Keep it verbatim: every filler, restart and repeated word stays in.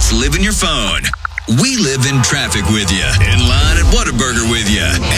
podcasts live in your phone. We live in traffic with you, in line at Whataburger with you,